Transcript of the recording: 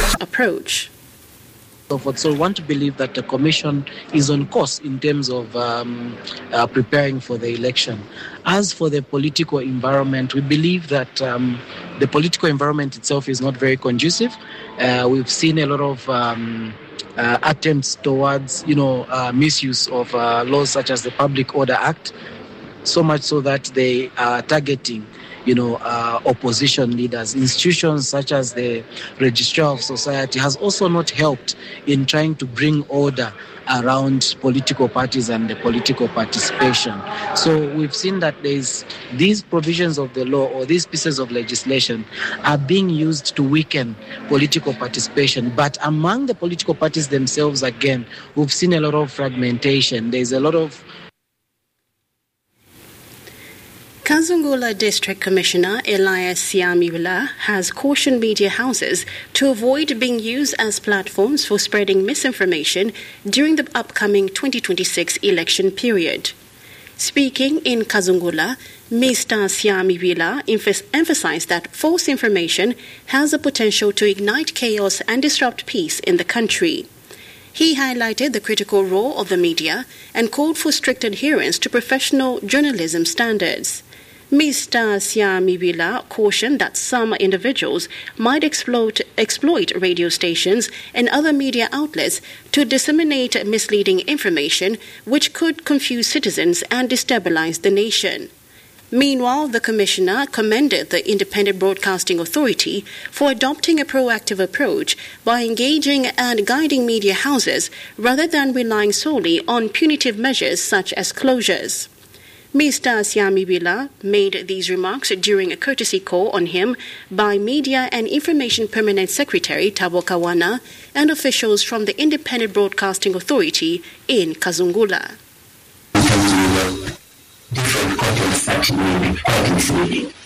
approach. So we want to believe that the Commission is on course in terms of preparing for the election. As for the political environment, we believe that the political environment itself is not very conducive. We've seen a lot of attempts towards, misuse of laws such as the Public Order Act, so much so that they are targeting opposition leaders. Institutions such as the Registrar of Society has also not helped in trying to bring order around political parties and the political participation. So we've seen that these provisions of the law or these pieces of legislation are being used to weaken political participation. But among the political parties themselves, again, we've seen a lot of fragmentation. There's a lot of Kazungula District Commissioner Elias Siamivila has cautioned media houses to avoid being used as platforms for spreading misinformation during the upcoming 2026 election period. Speaking in Kazungula, Mr. Siamivila emphasized that false information has the potential to ignite chaos and disrupt peace in the country. He highlighted the critical role of the media and called for strict adherence to professional journalism standards. Mr. Siamivila cautioned that some individuals might exploit radio stations and other media outlets to disseminate misleading information which could confuse citizens and destabilize the nation. Meanwhile, the Commissioner commended the Independent Broadcasting Authority for adopting a proactive approach by engaging and guiding media houses rather than relying solely on punitive measures such as closures. Mr. Siamivila made these remarks during a courtesy call on him by Media and Information Permanent Secretary Thabo Kawana and officials from the Independent Broadcasting Authority in Kazungula. Different contents that will be quite misleading.